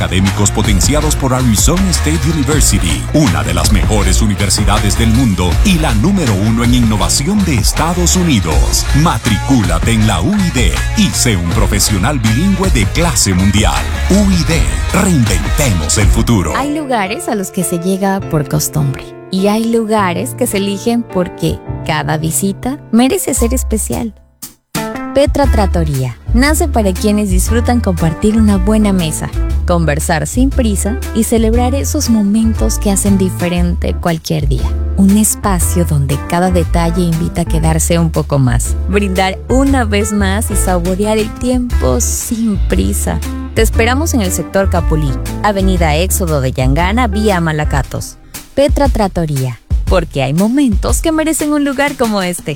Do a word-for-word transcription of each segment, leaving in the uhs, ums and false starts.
académicos potenciados por Arizona State University, una de las mejores universidades del mundo y la número uno en innovación de Estados Unidos. Matricúlate en la U I D y sé un profesional bilingüe de clase mundial. U I D, reinventemos el futuro. Hay lugares a los que se llega por costumbre y hay lugares que se eligen porque cada visita merece ser especial. Petra Trattoria nace para quienes disfrutan compartir una buena mesa, conversar sin prisa y celebrar esos momentos que hacen diferente cualquier día. Un espacio donde cada detalle invita a quedarse un poco más, brindar una vez más y saborear el tiempo sin prisa. Te esperamos en el sector Capulí, Avenida Éxodo de Yangana, vía Malacatos. Petra Trattoria, porque hay momentos que merecen un lugar como este.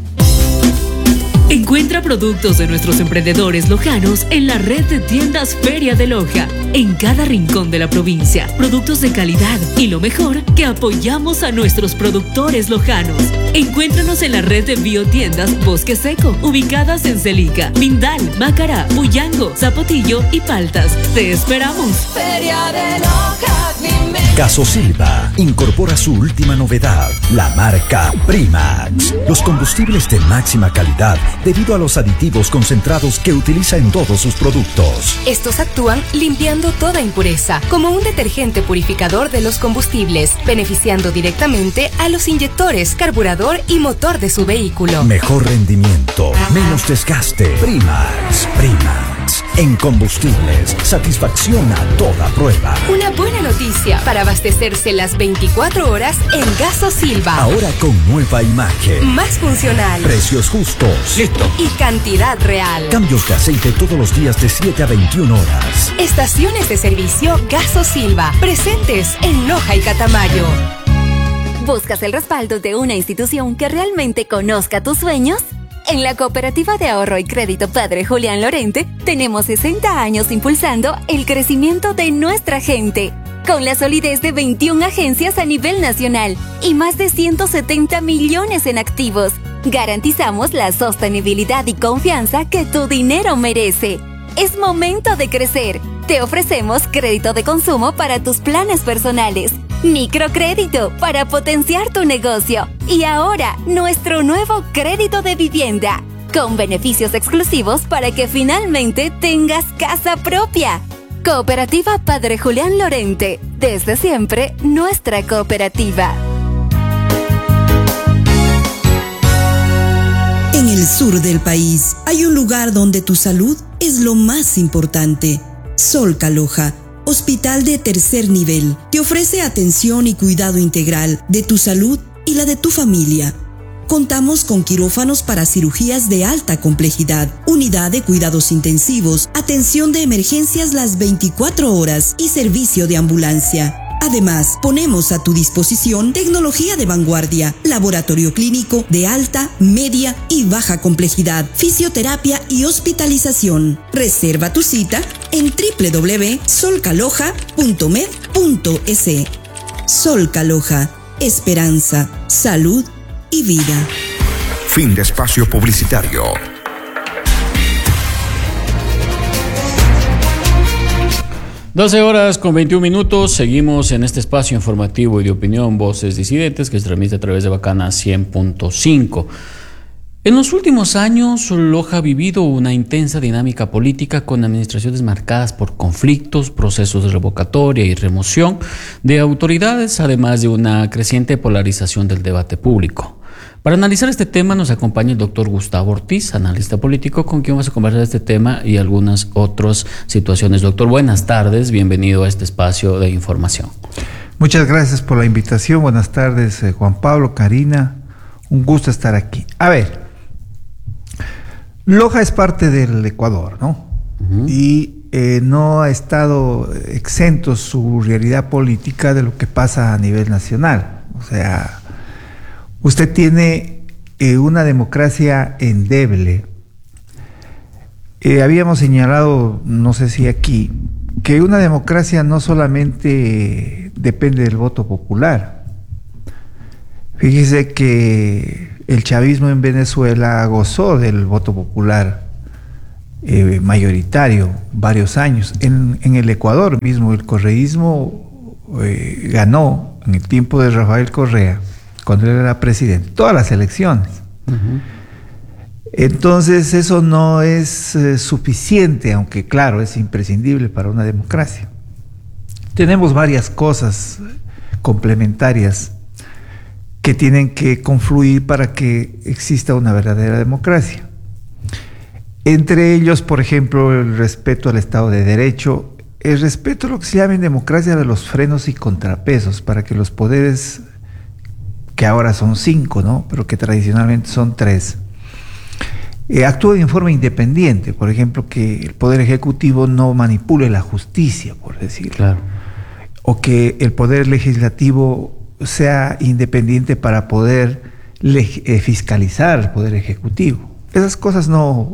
Encuentra productos de nuestros emprendedores lojanos en la red de tiendas Feria de Loja, en cada rincón de la provincia. Productos de calidad y lo mejor, que apoyamos a nuestros productores lojanos. Encuéntranos en la red de biotiendas Bosque Seco, ubicadas en Celica, Vindal, Macará, Buyango, Zapotillo y Paltas. ¡Te esperamos! Feria de Loja, dime. Gasosilva incorpora su última novedad, la marca Primax. Los combustibles de máxima calidad debido a los aditivos concentrados que utiliza en todos sus productos. Estos actúan limpiando toda impureza, como un detergente purificador de los combustibles, beneficiando directamente a los inyectores, carburador y motor de su vehículo. Mejor rendimiento, menos desgaste. Primax, Primax. En combustibles, satisfacción a toda prueba. Una buena noticia para abastecerse las veinticuatro horas en Gasosilva. Ahora con nueva imagen. Más funcional. Precios justos. Listo. Y cantidad real. Cambios de aceite todos los días de siete a veintiuna horas. Estaciones de servicio Gasosilva, presentes en Loja y Catamayo. ¿Buscas el respaldo de una institución que realmente conozca tus sueños? En la Cooperativa de Ahorro y Crédito Padre Julián Lorente tenemos sesenta años impulsando el crecimiento de nuestra gente, con la solidez de veintiuna agencias a nivel nacional y más de ciento setenta millones en activos. Garantizamos la sostenibilidad y confianza que tu dinero merece. Es momento de crecer. Te ofrecemos crédito de consumo para tus planes personales, microcrédito para potenciar tu negocio y ahora nuestro nuevo crédito de vivienda, con beneficios exclusivos para que finalmente tengas casa propia. Cooperativa Padre Julián Lorente, desde siempre nuestra cooperativa. En el sur del país hay un lugar donde tu salud es lo más importante. Solca Loja, hospital de tercer nivel, te ofrece atención y cuidado integral de tu salud y la de tu familia. Contamos con quirófanos para cirugías de alta complejidad, unidad de cuidados intensivos, atención de emergencias las veinticuatro horas y servicio de ambulancia. Además, ponemos a tu disposición tecnología de vanguardia, laboratorio clínico de alta, media y baja complejidad, fisioterapia y hospitalización. Reserva tu cita en doble u doble u doble u punto solcaloja punto med punto es. Solcaloja, esperanza, salud y vida. Fin de espacio publicitario. doce horas con veintiún minutos, seguimos en este espacio informativo y de opinión Voces Disidentes que se transmite a través de Bacana cien punto cinco. En los últimos años, Loja ha vivido una intensa dinámica política con administraciones marcadas por conflictos, procesos de revocatoria y remoción de autoridades, además de una creciente polarización del debate público. Para analizar este tema nos acompaña el doctor Gustavo Ortiz, analista político, con quien vamos a conversar de este tema y algunas otras situaciones. Doctor, buenas tardes, bienvenido a este espacio de información. Muchas gracias por la invitación, buenas tardes eh, Juan Pablo, Karina, un gusto estar aquí. A ver, Loja es parte del Ecuador, ¿no? Uh-huh. Y eh, no ha estado exento su realidad política de lo que pasa a nivel nacional, o sea... Usted tiene eh, una democracia endeble. Eh, habíamos señalado, no sé si aquí, que una democracia no solamente depende del voto popular. Fíjese que el chavismo en Venezuela gozó del voto popular eh, mayoritario varios años. En, en el Ecuador mismo, el correísmo eh, ganó en el tiempo de Rafael Correa, cuando él era presidente, todas las elecciones. Uh-huh. Entonces eso no es eh, suficiente, aunque claro, es imprescindible para una democracia. Tenemos varias cosas complementarias que tienen que confluir para que exista una verdadera democracia. Entre ellos, por ejemplo, el respeto al Estado de Derecho, el respeto a lo que se llama en democracia de los frenos y contrapesos, para que los poderes, que ahora son cinco, ¿no?, pero que tradicionalmente son tres, eh, actúen en forma independiente. Por ejemplo, que el Poder Ejecutivo no manipule la justicia, por decirlo. Claro. O que el Poder Legislativo sea independiente para poder eh, fiscalizar al Poder Ejecutivo. Esas cosas no,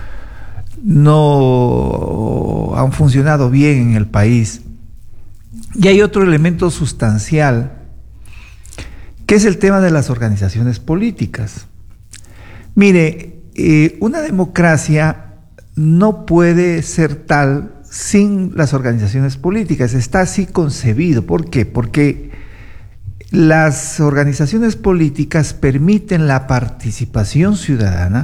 no han funcionado bien en el país. Y hay otro elemento sustancial, que es el tema de las organizaciones políticas. Mire, eh, una democracia no puede ser tal sin las organizaciones políticas. Está así concebido. ¿Por qué? Porque las organizaciones políticas permiten la participación ciudadana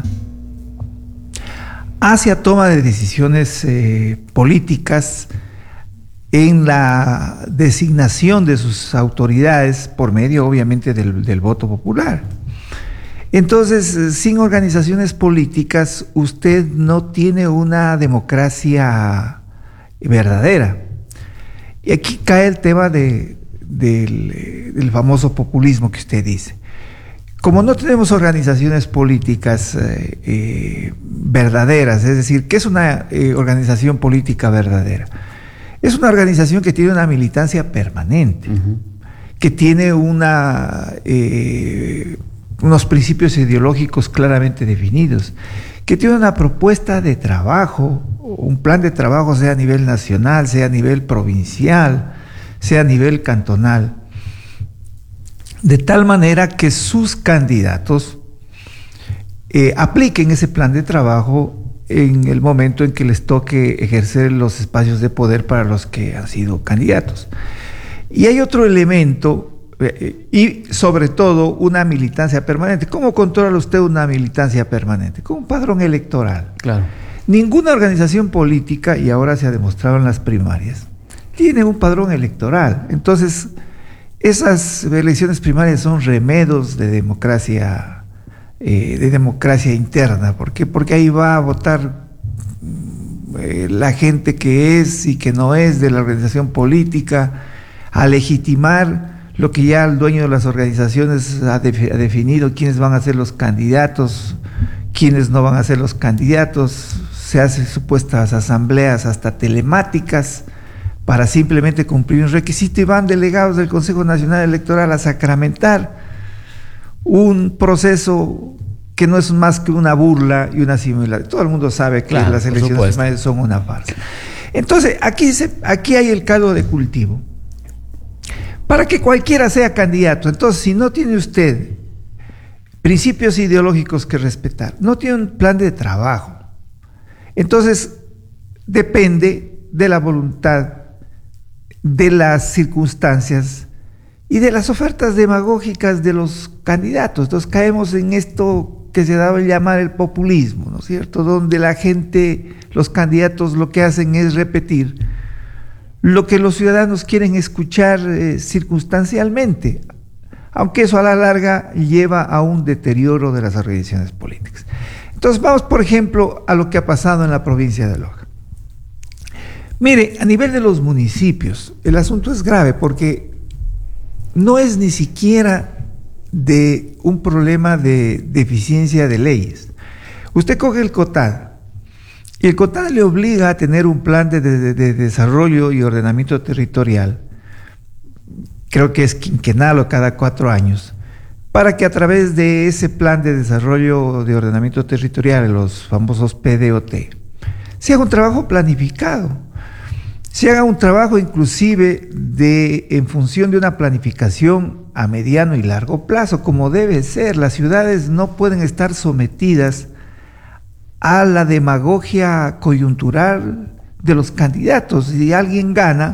hacia toma de decisiones eh, políticas, en la designación de sus autoridades por medio, obviamente, del, del voto popular. Entonces, sin organizaciones políticas, usted no tiene una democracia verdadera. Y aquí cae el tema de, del, del famoso populismo que usted dice. Como no tenemos organizaciones políticas eh, eh, verdaderas, es decir, ¿qué es una eh, organización política verdadera? Es una organización que tiene una militancia permanente, uh-huh. que tiene una, eh, unos principios ideológicos claramente definidos, que tiene una propuesta de trabajo, un plan de trabajo, sea a nivel nacional, sea a nivel provincial, sea a nivel cantonal, de tal manera que sus candidatos eh, apliquen ese plan de trabajo en el momento en que les toque ejercer los espacios de poder para los que han sido candidatos. Y hay otro elemento, eh, y sobre todo una militancia permanente. ¿Cómo controla usted una militancia permanente? Con un padrón electoral. Claro. Ninguna organización política, y ahora se ha demostrado en las primarias, tiene un padrón electoral. Entonces, esas elecciones primarias son remedos de democracia Eh, de democracia interna. ¿Por qué? Porque ahí va a votar eh, la gente que es y que no es de la organización política, a legitimar lo que ya el dueño de las organizaciones ha, de, ha definido, quiénes van a ser los candidatos, quiénes no van a ser los candidatos. Se hacen supuestas asambleas hasta telemáticas para simplemente cumplir un requisito, y van delegados del Consejo Nacional Electoral a sacramentar un proceso que no es más que una burla y una simulación. Todo el mundo sabe que claro, las elecciones primarias son una farsa. Entonces, aquí, se, aquí hay el caldo de cultivo para que cualquiera sea candidato. Entonces, si no tiene usted principios ideológicos que respetar, no tiene un plan de trabajo, entonces depende de la voluntad, de las circunstancias y de las ofertas demagógicas de los candidatos. Entonces caemos en esto que se daba a llamar el populismo, ¿no es cierto?, donde la gente, los candidatos, lo que hacen es repetir lo que los ciudadanos quieren escuchar eh, circunstancialmente, aunque eso a la larga lleva a un deterioro de las organizaciones políticas. Entonces vamos, por ejemplo, a lo que ha pasado en la provincia de Loja. Mire, a nivel de los municipios, el asunto es grave porque no es ni siquiera de un problema de deficiencia de leyes. Usted coge el COTAD, y el COTAD le obliga a tener un plan de, de, de desarrollo y ordenamiento territorial, creo que es quinquenal o cada cuatro años, para que a través de ese plan de desarrollo de ordenamiento territorial, los famosos P D O T, se haga un trabajo planificado. Se haga un trabajo inclusive de, en función de una planificación a mediano y largo plazo, como debe ser. Las ciudades no pueden estar sometidas a la demagogia coyuntural de los candidatos. Si alguien gana,